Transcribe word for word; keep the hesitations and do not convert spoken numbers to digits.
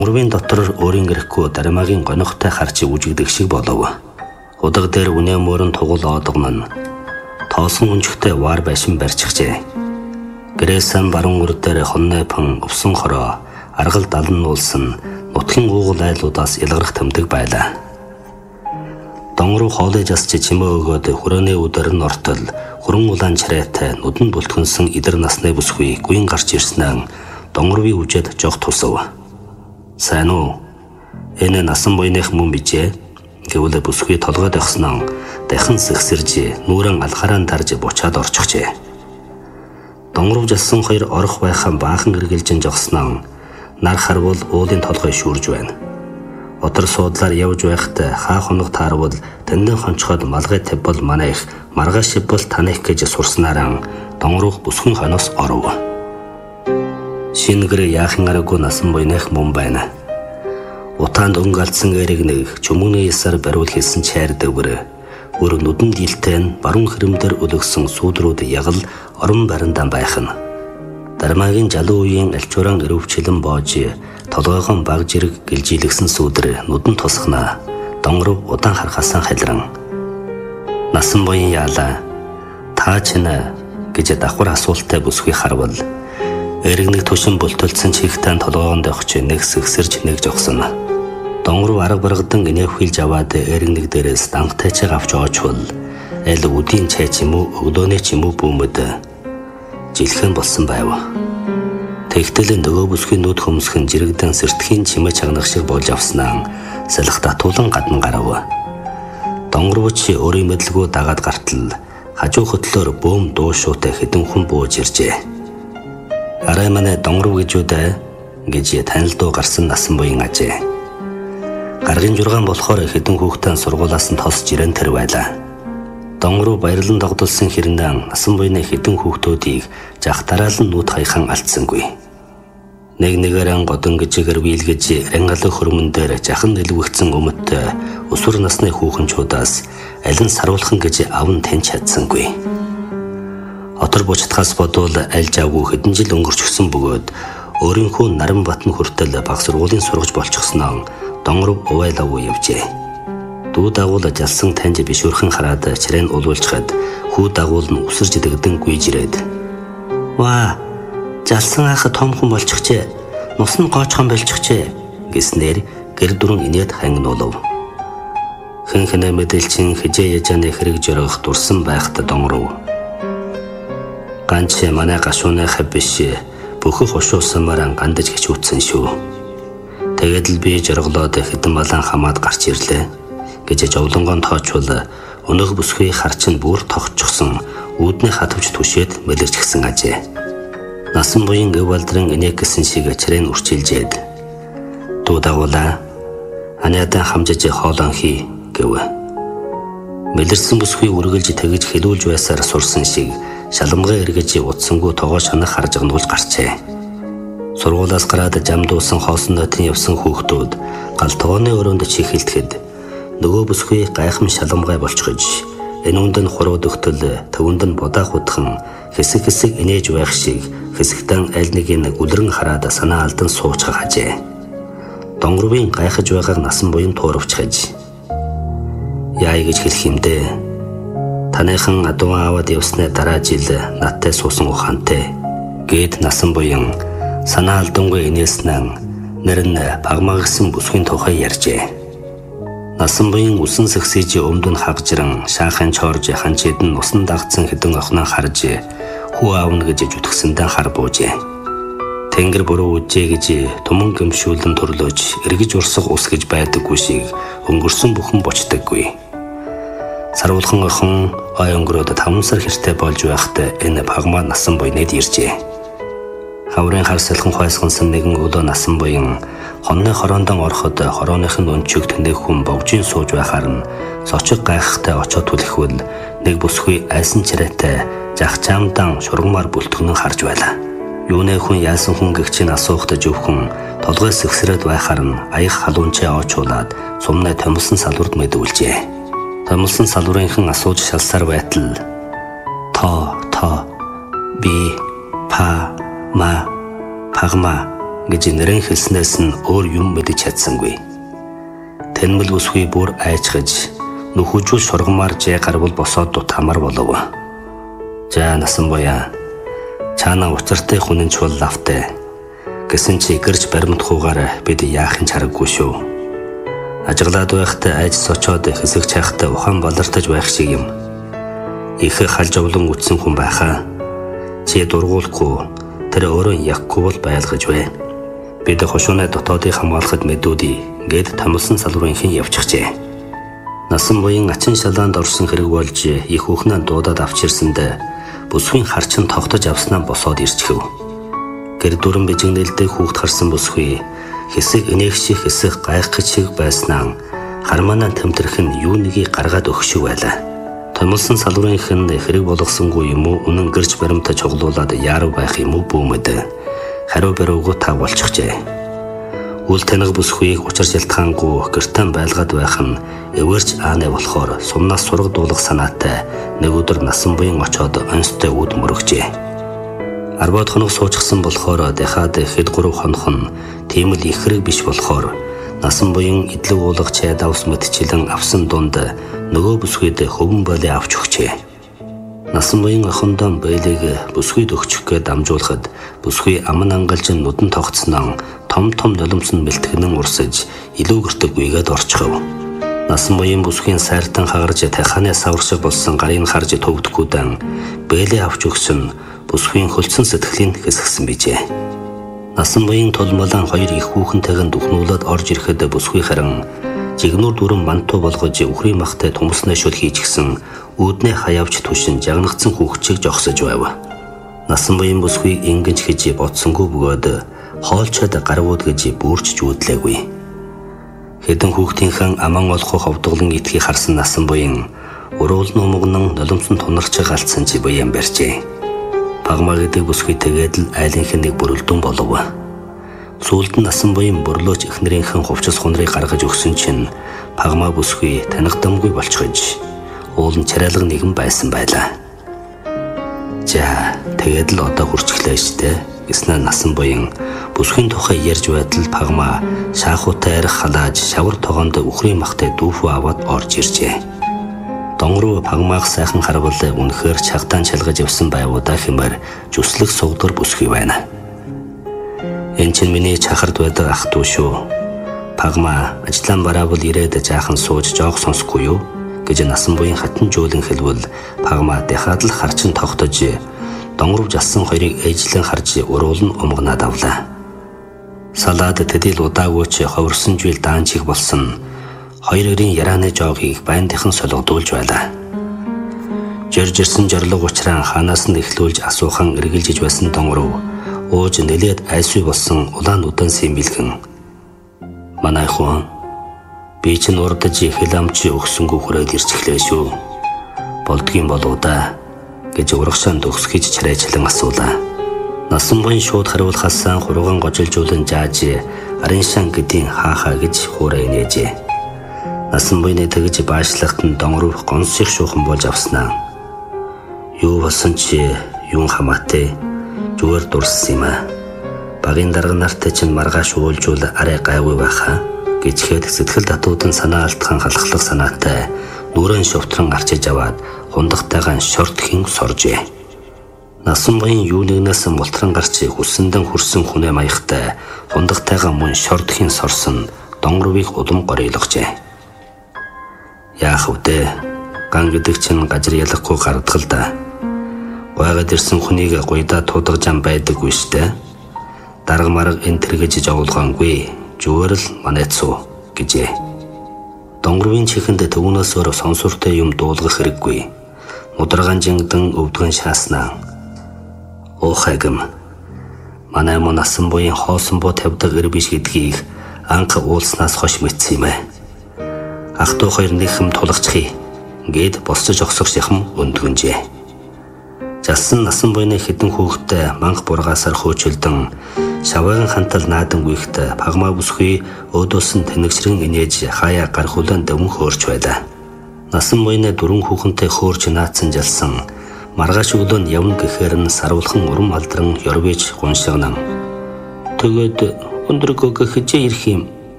Урвын дотор өөрийн гэрхгүй дармаагийн гонхтой харж үжигдэх шиг болов. Удаг дээр үнэ мөрөн тугал оодгон нь тоосон өнжигтэй вар байшин барьчихжээ. Гэрээсэн баруун үр дээр хонной пан өвсөн хороо аргал далан нуулсан нутгийн уугуул айлуудаас ялгарх тэмдэг байлаа. Дон руу хоолой жасч чимээ өгөөд хүрээний өдөр нь ортол хуран улаан чарайтай нүдэн бүлтгэнсэн идэр насны бүсгүй гуйн гарч ирснээр дон рууи үжэд жог тусав. Сайн уу? Энэ насан буйных мөн бижээ. Гэвэл бүсгүй толгойд өгснөө дахин сэгсэрж нүрэн алхаран тарж бучаад орчихжээ. Дон руу жасан хоёр орох байхаа баахан гэргэлжин жогсноо нар харвал уулын толгой шүүрж байна. Отор суудлаар явж байхдаа хаа хоног таарвал тэндэн хонцоход малгай тавбал манайх маргааш бол таних гэж сурснараа Дон руу бүсгэн хонос оров. Шингэр яахан аргагүй насан буйных мөн байна. Утаанд өнгө алдсан эрэг нэг чүмэгний ясаар бариул хийсэн чайр дэвгэр өр нүдэн дийлтэн баруун хэрэмдэр өлгсөн сүүдрүүд ягал орон бариндан байх нь. Дармаагийн жалуу үеийн альчууран өрөвчлэн боож толгойгон баг жирэг гэлжилгсэн сүүдэр нүдэн тусахна Дон руу удаан харахасан халиран. Насан буян яалаа. Та чинэ гэж давхар асуулттай бүсгүй харвал эрэгнэг төшин бүлтэлсэн чихтэн толгоонд өгч нэг сэгсэрч нэг жогсон. Дон руу арга баргадан инээх хилж аваад эрэгнэг дээрээс дангтай чиг авч оочвол аль үдийн чай ч юм уу өглөөний ч юм уу бүүмэд жилхэн болсон байв. Тэгтэл нөгөө бүсгийн нүд хөмсгөн жирэгдэн сэртхийн чимээ чагнах шиг болж авснаа салах татуулан гадна гарав. Дон руу чи өөрийн мэдлгүй дагаад гартал хажуу хөтлөөр бөөм дуу шуутай хэдэн хүн бууж иржээ. Арай манай Дон руу гэж үдэ гэж танил дуу гарсан насан буян ажээ. Гаргийн жургаан болохоор хэдэн хүүхдэн сургуулаас нь тосч ирэн тэр байлаа. Дон руу баярлан догдулсан хэрнээ насан буйны хэдэн хүүхдүүдийг жахтараал нь нүд хаяхан алдсангүй. Нэг нэгээрэн годон гжигээр бийлгэж рангалын хөрмөн дээр жахан нэлвэгцэн өмөттэй өсвөр насны хүүхэнчүүдээс аль нь саруулхан гэж аван таньж чадсангүй. Отор бучтгаас бодвол аль жаагүй хэдэн жил өнгөрч гисэн бөгөөд өөрийнхөө наран батн хүртэл баг сургуулийн сургаж болчихсноо Дон руу увайлав явжээ. Дүү дагуул жалсан таньж бишүүрхэн хараад чирэн улуулчхад хүү дагуул нь үсэрж дэгдэн гүйж ирээд "Ваа, жалсан ах том хүн болчихжээ. Нус нь гоочхон болчихжээ" гэснээр гэр дүрэн инээд хангинуулав. Хэн хэнэ мэдээлчин хижээ яжааны хэрэг жөрөх дурсан байхад Дон руу ганч манай гашууныхаа биш бүхэх ушуусамаар гандаж гिचүүцсэн шүү. Тэгээд л би жорглоод хэдэн балан хамаад гарч ирлээ гэж жовлонгон тоочвол өнөөх бүсгүй харчин бүр тогтчихсон үүдний хатвч түшээд мэлэгчгсэн ажээ. Насан буян гвалдрын инег гэсэн шиг чирэн үрчилжээд дүү дагуулаа аниадан хамжиж хоолон хий гэв. Мэлэрсэн бүсгүй үргэлж тэгж хэлүүлж байсаар сурсан шиг шалмгаа эргэж утсангүй тоогоо шанах харж гнуулж гарчээ. Сургуулаас гараад жам дуусан хоосон нотын явсан хүүхдүүд гал тооны өрөөнд чихэлдэхэд нөгөө бүсгүй гайхам шалмгай болчихж энэ үнд нь хурууд өгтөл төвөнд нь будаах удхан хэсэг хэсэг инээж байх шиг хэсэгтэн аль нэг нь гүлрэн хараад санаа алдан суучхаг хажээ. Дон руугийн гайхаж байгааг насан буян туурвчхаж яа гэж хэлэх юм дээ. Таныхан адуу аваад явсны дараа жил надтай суусан ухаантай гээд насан буян санаа алдангүй инээснэн нэр нь багмаа гэсэн бүсгийн тухай ярьжээ. Насан буян усан сэгсэж өмд нь хагжран шаахан чорж ханчид нь усан дагцсан хэдэн охноо харж хүү аавна гэж зүтгсэндээ хар буужээ. Тэнгэр буруу үжээ гэж туман гэмшүүлэн төрлөөж эргэж урсах ус гэж байдаггүй шиг өнгөрсөн бүхэн бочдаггүй. Саруулхан охин ой өнгөрөөд таван сар хэртэй болж байхдаа энэ багмаа насан буйнэд иржээ. Хаврын хар салхан хойсгонсон нэгэн өдөө насан буян хонны хороондон ороход хорооныхын өнчөг тэнэг хүн богжийн сууж байхаар нь сочиг гайхахтай очоод түлхэвэл нэг бүсгүй айсан чирээтэй жахчаамдан шургамар бүлтгэнэн харж байлаа. Юунэ хүн яасан хүн гэгчийн асуухтай зөвхөн толгой сэгсрээд байхаар нь аяг халуунчаа оочуулаад сумнай томилсон салвард мэдүүлжээ. Томилсон салврынхан асууж шалсаар байтал то то би па ма пагма гэж нэрэн хэлснээс нь өөр юм мэдэж чадсангүй. Тэнмэл бүсгүй бүр айчгаж нүхүжүүл шургамаар жээ гарвал босоод дутамар болов. За насан буяа чаана уцартай хүнэн чул лавтай гэсэн чи гэрж баримтхуугаар бид яахын чараггүй шүү. Ажиглаад байхдаа айж сочоод хэсэг чайхтай ухаан балартаж байх шиг юм. Их халж овлон үтсэн хүн байхаа. Чи дургуулахгүй тэр өөрөө яггүй бол байлгаж бай. Бид хошууны дотоодыг хамгаалахад мэдүүдий гээд тамилсан салбарын хин явчихжээ. Насан буян ачин шалаанд орсон хэрэг болж их хүүхнээ дуудаад авчирсанд бүсгүй харчин тогтож авснаа босоод ирчихв. Гэр дүрэн бижигнэлдэг хүүхд харсан бүсгүй хэсэг инээгших хэсэг гайхах шиг байснаа харманаа тэмтэрх нь юу нэгийг гаргаад өгшөв байлаа. Томилсон салбарынх нь хэрэг болгосонгүй юм уу үнэн гэрч баримтаа чуглуулад яарав байх юм уу бүүмэд хариу баруугүй таг болчихжээ. Үл таныг бүсгүйг учир шалтгаангүй гэртэн байлгаад байх нь эвэрч ааны болохоор сумнаас сураг дуулах санаатай нэг өдөр насан буян очоод онцтой үд мөрөгжээ. Арбаад хоног суучихсан болохоор дахиад хэд гурав хонох нь тийм л их хэрэг биш болохоор насан буян идлэг уулах чай давс мэтчилэн авсан дунд нөгөө бүсгүйд хөвөн болоо авч өгчээ. Насан буян охиндоо бэлэг бүсгүйд өгчих гээд дамжуулахад бүсгүй аман ангалж нүдэн тогтсноо том том нулимсан мэлтгэнэн урсаж илүү гэртэггүйгээд орчихв. Насан буян бүсгийн сайртан хагарж таханы савар шиг болсон гарыг харж төвдгүүдэн бэлээ авч өгсөн бүсгийн хөлцөн сэтгэлийн хэсгсэн bijээ. Насан буян тулмалан хоёр их хүүхэнтэйгэн духнуулаад орж ирэхэд бүсгүй харин жигнүр дүрэн мантуу болгож өхрийн махтай тумснаа шүл хийчихсэн үүднээ хаявч түшин жагнагдсан хүүхчийг жогсож байв. Насан буян бүсгүй ингэж хийж бодсонгүй бөгөөд хоолчод гарвууд гэж бүрч жүүдлээгүй. Хэдэн хүүхдийнхэн аман олох ховдголон итгийг харсан насан буян уруулн умгнан нулимсан тунарч галцсан чи буян барьжээ. Пагма гэдэг бүсгүй тэгээд л айлынх нэг бүрэлдэн болов. Сүүлд нь насан буян бөрлөөж эхнэрийнхэн хувцас хунрыг гаргаж өгсөн чинь пагма бүсгүй танигдамгүй болчихж уулын чарайлаг нэгэн байсан байлаа. За тэгээд л одоо хурцглаа штэ гэснээр насан буян бүсгийн тухай ярьж байтал пагма шаахуутай арх халааж шавар тогоонд өхрийн махтай дүүфүү аваад орж иржээ. Донгруу пагмаах сайхан харвал үнэхээр чагтаан чалгаж явсан байвуудаа хэмээр жүслэг сугдар бүсгүй байна. Энэ чинь миний чахард байдаг ах дүү шүү. Пагма ажлан бараавал ирээд жаахан сууж жоох сонсохгүй юу гэж насан буян хатан жөөлөн хэлвэл пагма дахиад л харчин тогтож донгров жассан хоёрыг ээжлэн харж уруулн умгнаад авлаа. Салаад тэдэл удаагүйч ховирсон жийл даанчиг болсон хоёр өрийн ярааны жоогийг байндынхан солигдуулж байлаа. Жиржирсэн жорлог учраа ханаас нь эхлүүлж асуухан эргэлжиж байсан донгров ууж нэлээд айсгүй болсон улаан удаансын бэлгэн. Манай хүн би ч нурдаж хэл амч өгсөнгөө хүрээд ирчихлээ шүү. Болдгийн болоо да гэж урагшаан төгсгөж чарайчлан асуулаа. Насан буян шууд хариулахаас хурган гожилжуулан жааж арын шан гэдийн хаахаа гэж хуурай нээжээ. Насан буяны тэгж баашлахт нь донгров гонс их шуухан болж авснаа. Юу болсон чи юун хамаатай зүгээр дурссан юм аа. Багийн дарга нартай чинь маргааш уулжуул арай гайгүй байхаа гэжгээд сэтгэл татуудан санаа алдхан халахлах санаатай нүрэн шовтрон арчиж аваад хундагтайгаан шорт хин соржээ. Насан буян юу нэгнээс мултран гарч хүссэндэн хүрсэн хүнээ маягтай хундагтайгаан мөн шорт хин сорсон донгровыг улам горийлгожээ. Яах вэ? Ган гэдэг чинь гажир ялахгүй гардгал да. Гойгод ирсэн хүнийг гуйдаа туудагж ам байдаггүй штэ. Дарга марга энэ тэргэж жавуулгаангүй. Зүгээр л манайцуу гэжээ. Донгровын чихэнд төвнөөс өөр сонсортой юм дуулгах хэрэггүй. Мударгаан жингдэн өвдгөн шааснаа. Оохайгам. Манай мөн насан буян хоосон буу тавьдаг эр биш гэдгийг анх уулснаас хойш мэдсэн юм аа. Ах дүү хоёр нэг хэм тулгачхий гээд босцож огсох яхам өндгөнжээ. Жалсан насан буяны хэдэн хүүхдтэй манх бургаасаар хөөчөлдөн шаваагийн хантал наадан гүйхт пагма бүсгүй өөдөөс нь тэнэгчрэн инээж хаяа гархуулан дэвэн хөөрч байлаа. Насан буяны дөрвөн хүүхэнтэй хөөрч наацсан жалсан маргааш өглөө нь явна гэхээр нь саруулхан урам алдран ёрвэж гуншигнан Тэгээд өндрөгөө хëжээ ирэх юм.